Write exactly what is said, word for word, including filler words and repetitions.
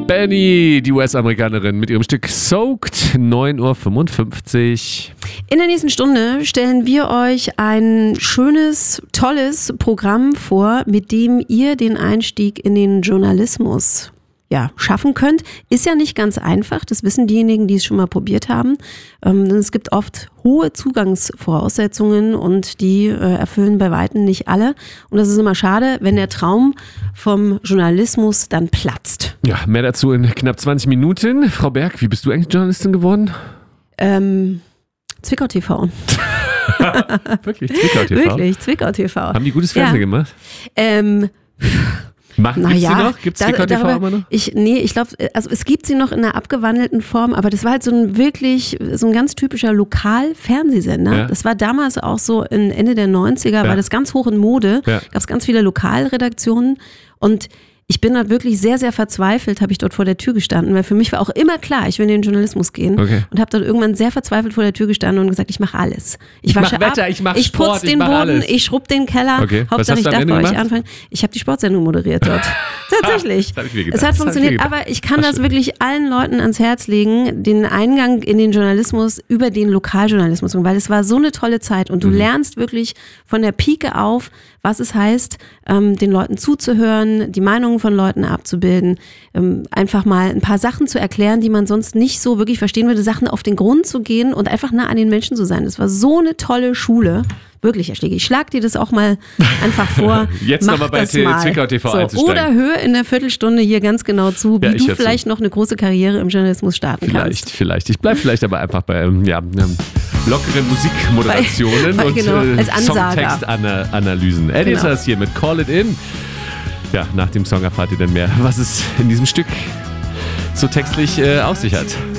Benny, die U S-Amerikanerin, mit ihrem Stück Soaked, neun Uhr fünfundfünfzig. In der nächsten Stunde stellen wir euch ein schönes, tolles Programm vor, mit dem ihr den Einstieg in den Journalismus ja, schaffen könnt. Ist ja nicht ganz einfach, das wissen diejenigen, die es schon mal probiert haben. Ähm, es gibt oft hohe Zugangsvoraussetzungen und die äh, erfüllen bei Weitem nicht alle. Und das ist immer schade, wenn der Traum vom Journalismus dann platzt. Ja, mehr dazu in knapp zwanzig Minuten. Frau Berg, wie bist du eigentlich Journalistin geworden? Ähm, Zwickau T V. Wirklich, Zwickau T V? Wirklich, Zwickau T V. Haben die gutes Fernsehen ja. gemacht? Ähm... Machen, Na gibt's ja, sie noch? Gibt's Zwickau T V immer noch? Ich, nee, ich glaube, also es gibt sie noch in einer abgewandelten Form, aber das war halt so ein wirklich, so ein ganz typischer Lokal-Fernsehsender. Ja. Das war damals auch so in Ende der neunziger, ja. war das ganz hoch in Mode, ja. gab es ganz viele Lokalredaktionen und ich bin da wirklich sehr, sehr verzweifelt, habe ich dort vor der Tür gestanden, weil für mich war auch immer klar, ich will in den Journalismus gehen okay. und habe dort irgendwann sehr verzweifelt vor der Tür gestanden und gesagt, ich mache alles. Ich, ich wasche mach Wetter, ab, ich mache ich Sport, putze den ich mach Boden, alles. ich schrub den Keller. Okay. Hauptsache ich darf bei euch anfangen. Ich habe die Sportsendung moderiert dort. Tatsächlich. Das hab ich mir gedacht. Es hat das funktioniert, aber ich kann Ach, das wirklich allen Leuten ans Herz legen, den Eingang in den Journalismus über den Lokaljournalismus, weil es war so eine tolle Zeit und du mhm. lernst wirklich von der Pike auf, was es heißt, ähm, den Leuten zuzuhören, die Meinungen von Leuten abzubilden, ähm, einfach mal ein paar Sachen zu erklären, die man sonst nicht so wirklich verstehen würde, Sachen auf den Grund zu gehen und einfach nah an den Menschen zu sein. Das war so eine tolle Schule. Wirklich, Herr Stege, ich schlag dir das auch mal einfach vor. Jetzt nochmal bei Zwickau T V so, einzusteigen. Oder hör in der Viertelstunde hier ganz genau zu, wie ja, du vielleicht zu. noch eine große Karriere im Journalismus starten vielleicht, kannst. Vielleicht, vielleicht. Ich bleibe vielleicht aber einfach bei ja, lockeren Musikmoderationen bei, bei, und genau, äh, Songtextanalysen. Eddie genau. ist hier mit Call It In. Ja, nach dem Song erfahrt ihr dann mehr, was es in diesem Stück so textlich äh, auf sich hat.